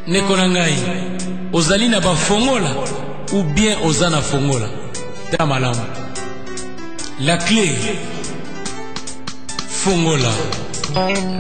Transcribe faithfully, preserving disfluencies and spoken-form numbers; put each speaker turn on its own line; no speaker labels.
Nekona ngai ozali na ba fongola ou bien ozana fongola ta malamu. La clé fongola.